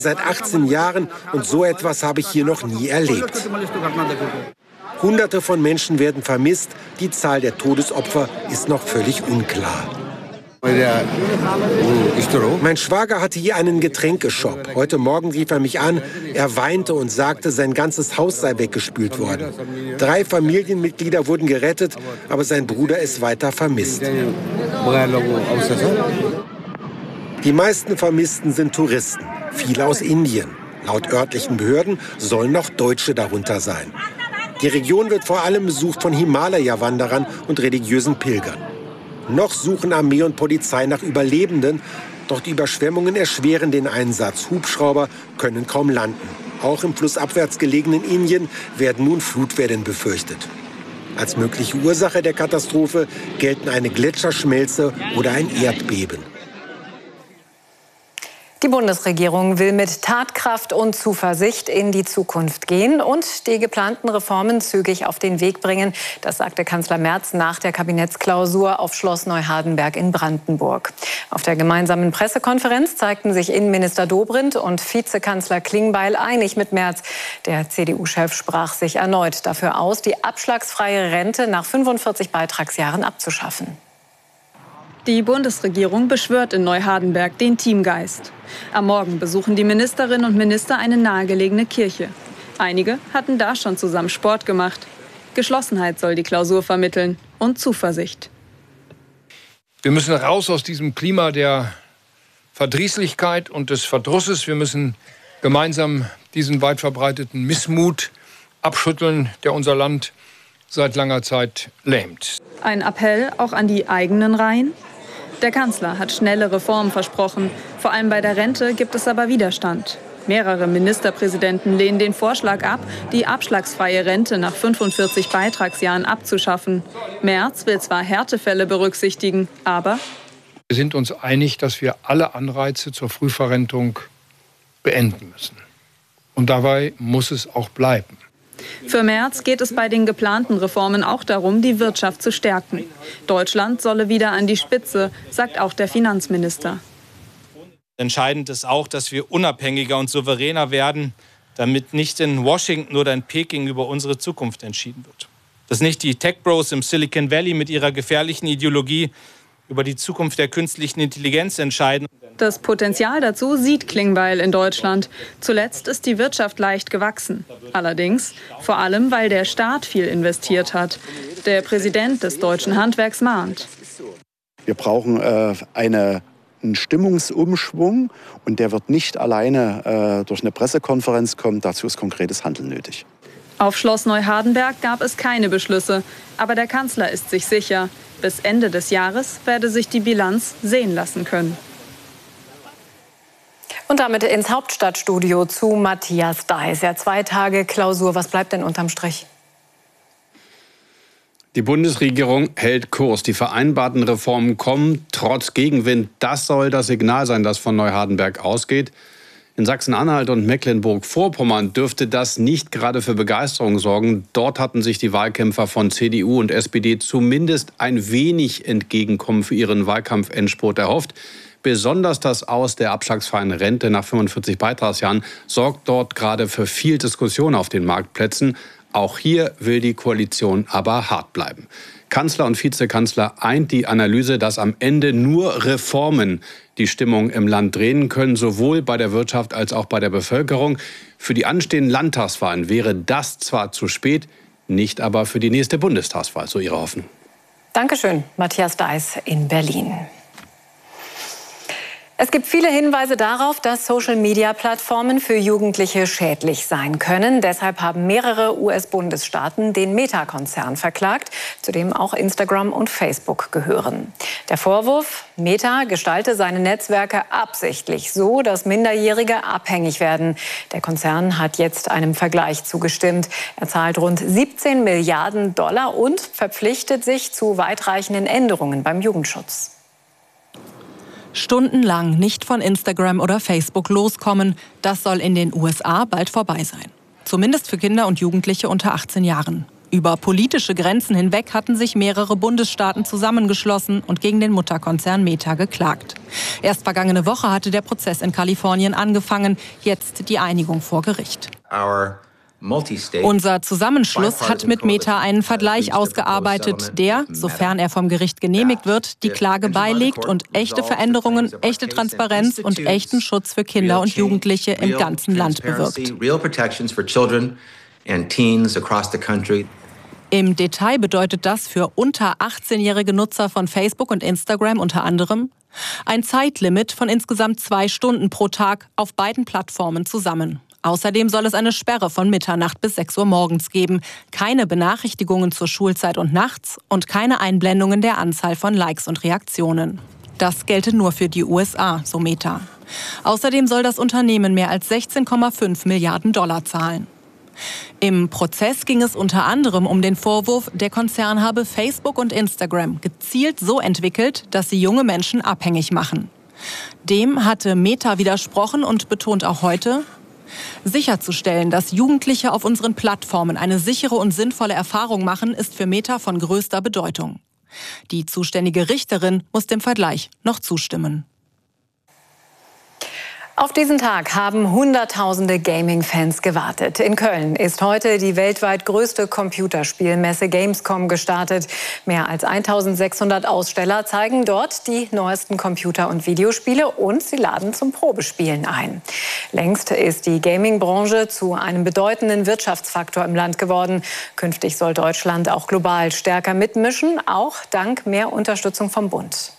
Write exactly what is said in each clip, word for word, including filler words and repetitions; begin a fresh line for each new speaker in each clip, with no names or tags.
Seit achtzehn Jahren und so etwas habe ich hier noch nie erlebt. Hunderte von Menschen werden vermisst. Die Zahl der Todesopfer ist noch völlig unklar. Mein Schwager hatte hier einen Getränkeshop. Heute Morgen rief er mich an. Er weinte und sagte, sein ganzes Haus sei weggespült worden. Drei Familienmitglieder wurden gerettet, aber sein Bruder ist weiter vermisst. Die meisten Vermissten sind Touristen, viele aus Indien. Laut örtlichen Behörden sollen noch Deutsche darunter sein. Die Region wird vor allem besucht von Himalaya-Wanderern und religiösen Pilgern. Noch suchen Armee und Polizei nach Überlebenden, doch die Überschwemmungen erschweren den Einsatz. Hubschrauber können kaum landen. Auch im flussabwärts gelegenen Indien werden nun Flutwellen befürchtet. Als mögliche Ursache der Katastrophe gelten eine Gletscherschmelze oder ein Erdbeben.
Die Bundesregierung will mit Tatkraft und Zuversicht in die Zukunft gehen und die geplanten Reformen zügig auf den Weg bringen. Das sagte Kanzler Merz nach der Kabinettsklausur auf Schloss Neuhardenberg in Brandenburg. Auf der gemeinsamen Pressekonferenz zeigten sich Innenminister Dobrindt und Vizekanzler Klingbeil einig mit Merz. Der C D U-Chef sprach sich erneut dafür aus, die abschlagsfreie Rente nach fünfundvierzig Beitragsjahren abzuschaffen.
Die Bundesregierung beschwört in Neuhardenberg den Teamgeist. Am Morgen besuchen die Ministerinnen und Minister eine nahegelegene Kirche. Einige hatten da schon zusammen Sport gemacht. Geschlossenheit soll die Klausur vermitteln und Zuversicht.
Wir müssen raus aus diesem Klima der Verdrießlichkeit und des Verdrusses. Wir müssen gemeinsam diesen weit verbreiteten Missmut abschütteln, der unser Land seit langer Zeit lähmt.
Ein Appell auch an die eigenen Reihen? Der Kanzler hat schnelle Reformen versprochen. Vor allem bei der Rente gibt es aber Widerstand. Mehrere Ministerpräsidenten lehnen den Vorschlag ab, die abschlagsfreie Rente nach fünfundvierzig Beitragsjahren abzuschaffen. Merz will zwar Härtefälle berücksichtigen, aber
wir sind uns einig, dass wir alle Anreize zur Frühverrentung beenden müssen. Und dabei muss es auch bleiben.
Für Merz geht es bei den geplanten Reformen auch darum, die Wirtschaft zu stärken. Deutschland solle wieder an die Spitze, sagt auch der Finanzminister.
Entscheidend ist auch, dass wir unabhängiger und souveräner werden, damit nicht in Washington oder in Peking über unsere Zukunft entschieden wird. Dass nicht die Tech-Bros im Silicon Valley mit ihrer gefährlichen Ideologie über die Zukunft der künstlichen Intelligenz entscheiden.
Das Potenzial dazu sieht Klingbeil in Deutschland. Zuletzt ist die Wirtschaft leicht gewachsen. Allerdings vor allem, weil der Staat viel investiert hat. Der Präsident des deutschen Handwerks mahnt.
Wir brauchen äh, eine, einen Stimmungsumschwung und der wird nicht alleine äh, durch eine Pressekonferenz kommen. Dazu ist konkretes Handeln nötig.
Auf Schloss Neuhardenberg gab es keine Beschlüsse. Aber der Kanzler ist sich sicher, bis Ende des Jahres werde sich die Bilanz sehen lassen können.
Und damit ins Hauptstadtstudio zu Matthias Deiß. Ja, zwei Tage Klausur. Was bleibt denn unterm Strich?
Die Bundesregierung hält Kurs. Die vereinbarten Reformen kommen trotz Gegenwind. Das soll das Signal sein, das von Neuhardenberg ausgeht. In Sachsen-Anhalt und Mecklenburg-Vorpommern dürfte das nicht gerade für Begeisterung sorgen. Dort hatten sich die Wahlkämpfer von C D U und S P D zumindest ein wenig Entgegenkommen für ihren Wahlkampfendspurt erhofft. Besonders das Aus der abschlagsfreien Rente nach fünfundvierzig Beitragsjahren sorgt dort gerade für viel Diskussion auf den Marktplätzen. Auch hier will die Koalition aber hart bleiben. Kanzler und Vizekanzler eint die Analyse, dass am Ende nur Reformen die Stimmung im Land drehen können, sowohl bei der Wirtschaft als auch bei der Bevölkerung. Für die anstehenden Landtagswahlen wäre das zwar zu spät, nicht aber für die nächste Bundestagswahl, so ihre Hoffnung.
Dankeschön, Matthias Deiß in Berlin. Es gibt viele Hinweise darauf, dass Social-Media-Plattformen für Jugendliche schädlich sein können. Deshalb haben mehrere U S-Bundesstaaten den Meta-Konzern verklagt, zu dem auch Instagram und Facebook gehören. Der Vorwurf: Meta gestalte seine Netzwerke absichtlich so, dass Minderjährige abhängig werden. Der Konzern hat jetzt einem Vergleich zugestimmt. Er zahlt rund siebzehn Milliarden Dollar und verpflichtet sich zu weitreichenden Änderungen beim Jugendschutz.
Stundenlang nicht von Instagram oder Facebook loskommen, das soll in den U S A bald vorbei sein. Zumindest für Kinder und Jugendliche unter achtzehn Jahren. Über politische Grenzen hinweg hatten sich mehrere Bundesstaaten zusammengeschlossen und gegen den Mutterkonzern Meta geklagt. Erst vergangene Woche hatte der Prozess in Kalifornien angefangen, jetzt die Einigung vor Gericht. Unser Zusammenschluss hat mit Meta einen Vergleich ausgearbeitet, der, sofern er vom Gericht genehmigt wird, die Klage beilegt und echte Veränderungen, echte Transparenz und echten Schutz für Kinder und Jugendliche im ganzen Land bewirkt. Im Detail bedeutet das für unter achtzehnjährige Nutzer von Facebook und Instagram unter anderem ein Zeitlimit von insgesamt zwei Stunden pro Tag auf beiden Plattformen zusammen. Außerdem soll es eine Sperre von Mitternacht bis sechs Uhr morgens geben, keine Benachrichtigungen zur Schulzeit und nachts und keine Einblendungen der Anzahl von Likes und Reaktionen. Das gelte nur für die U S A, so Meta. Außerdem soll das Unternehmen mehr als sechzehn Komma fünf Milliarden Dollar zahlen. Im Prozess ging es unter anderem um den Vorwurf, der Konzern habe Facebook und Instagram gezielt so entwickelt, dass sie junge Menschen abhängig machen. Dem hatte Meta widersprochen und betont auch heute, sicherzustellen, dass Jugendliche auf unseren Plattformen eine sichere und sinnvolle Erfahrung machen, ist für Meta von größter Bedeutung. Die zuständige Richterin muss dem Vergleich noch zustimmen.
Auf diesen Tag haben Hunderttausende Gaming-Fans gewartet. In Köln ist heute die weltweit größte Computerspielmesse Gamescom gestartet. Mehr als eintausendsechshundert Aussteller zeigen dort die neuesten Computer- und Videospiele und sie laden zum Probespielen ein. Längst ist die Gaming-Branche zu einem bedeutenden Wirtschaftsfaktor im Land geworden. Künftig soll Deutschland auch global stärker mitmischen, auch dank mehr Unterstützung vom Bund.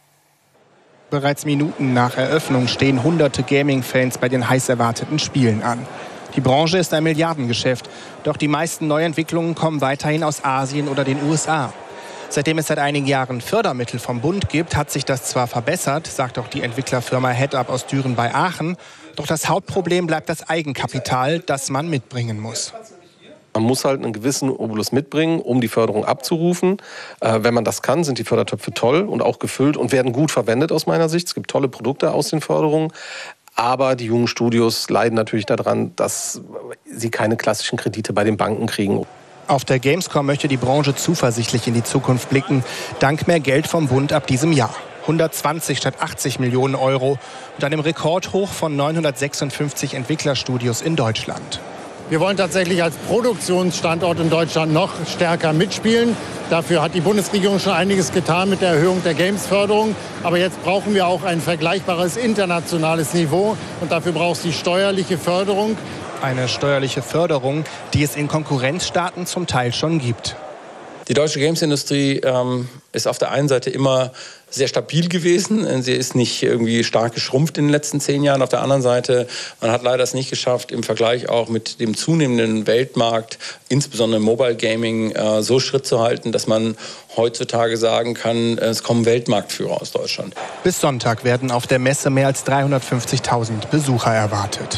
Bereits Minuten nach Eröffnung stehen hunderte Gaming-Fans bei den heiß erwarteten Spielen an. Die Branche ist ein Milliardengeschäft, doch die meisten Neuentwicklungen kommen weiterhin aus Asien oder den U S A. Seitdem es seit einigen Jahren Fördermittel vom Bund gibt, hat sich das zwar verbessert, sagt auch die Entwicklerfirma Headup aus Düren bei Aachen, doch das Hauptproblem bleibt das Eigenkapital, das man mitbringen muss.
Man muss halt einen gewissen Obolus mitbringen, um die Förderung abzurufen. Äh, wenn man das kann, sind die Fördertöpfe toll und auch gefüllt und werden gut verwendet aus meiner Sicht. Es gibt tolle Produkte aus den Förderungen. Aber die jungen Studios leiden natürlich daran, dass sie keine klassischen Kredite bei den Banken kriegen.
Auf der Gamescom möchte die Branche zuversichtlich in die Zukunft blicken, dank mehr Geld vom Bund ab diesem Jahr. hundertzwanzig statt achtzig Millionen Euro und einem Rekordhoch von neunhundertsechsundfünfzig Entwicklerstudios in Deutschland.
Wir wollen tatsächlich als Produktionsstandort in Deutschland noch stärker mitspielen. Dafür hat die Bundesregierung schon einiges getan mit der Erhöhung der Games-Förderung. Aber jetzt brauchen wir auch ein vergleichbares internationales Niveau. Und dafür braucht es die steuerliche Förderung.
Eine steuerliche Förderung, die es in Konkurrenzstaaten zum Teil schon gibt.
Die deutsche Games-Industrie ähm, ist auf der einen Seite immer sehr stabil gewesen. Sie ist nicht irgendwie stark geschrumpft in den letzten zehn Jahren. Auf der anderen Seite, man hat leider es nicht geschafft, im Vergleich auch mit dem zunehmenden Weltmarkt, insbesondere im Mobile Gaming, äh, so Schritt zu halten, dass man heutzutage sagen kann, es kommen Weltmarktführer aus Deutschland.
Bis Sonntag werden auf der Messe mehr als dreihundertfünfzigtausend Besucher erwartet.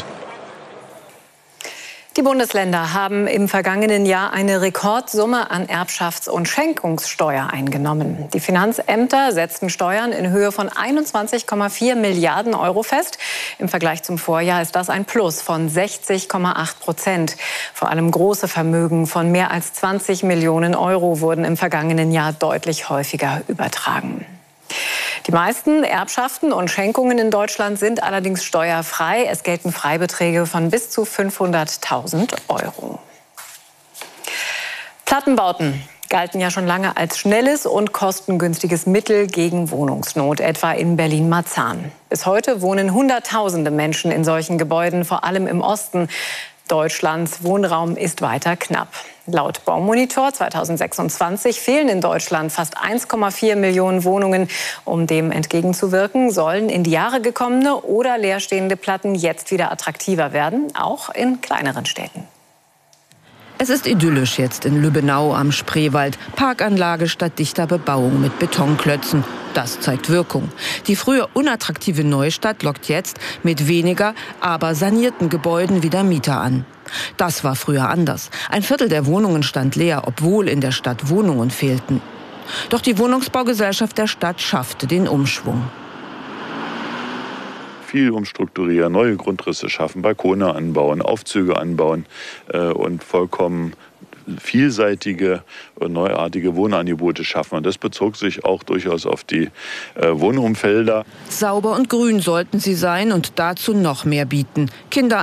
Die Bundesländer haben im vergangenen Jahr eine Rekordsumme an Erbschafts- und Schenkungssteuer eingenommen. Die Finanzämter setzten Steuern in Höhe von einundzwanzig Komma vier Milliarden Euro fest. Im Vergleich zum Vorjahr ist das ein Plus von sechzig Komma acht Prozent. Vor allem große Vermögen von mehr als zwanzig Millionen Euro wurden im vergangenen Jahr deutlich häufiger übertragen. Die meisten Erbschaften und Schenkungen in Deutschland sind allerdings steuerfrei. Es gelten Freibeträge von bis zu fünfhunderttausend Euro. Plattenbauten galten ja schon lange als schnelles und kostengünstiges Mittel gegen Wohnungsnot, etwa in Berlin-Marzahn. Bis heute wohnen Hunderttausende Menschen in solchen Gebäuden, vor allem im Osten. Deutschlands Wohnraum ist weiter knapp. Laut Baumonitor zweitausendsechsundzwanzig fehlen in Deutschland fast eins Komma vier Millionen Wohnungen. Um dem entgegenzuwirken, sollen in die Jahre gekommene oder leerstehende Platten jetzt wieder attraktiver werden, auch in kleineren Städten.
Es ist idyllisch jetzt in Lübbenau am Spreewald. Parkanlage statt dichter Bebauung mit Betonklötzen. Das zeigt Wirkung. Die früher unattraktive Neustadt lockt jetzt mit weniger, aber sanierten Gebäuden wieder Mieter an. Das war früher anders. Ein Viertel der Wohnungen stand leer, obwohl in der Stadt Wohnungen fehlten. Doch die Wohnungsbaugesellschaft der Stadt schaffte den Umschwung.
Viel umstrukturieren, neue Grundrisse schaffen, Balkone anbauen, Aufzüge anbauen äh, und vollkommen vielseitige und neuartige Wohnangebote schaffen. Und das bezog sich auch durchaus auf die äh, Wohnumfelder.
Sauber und grün sollten sie sein und dazu noch mehr bieten. Kinder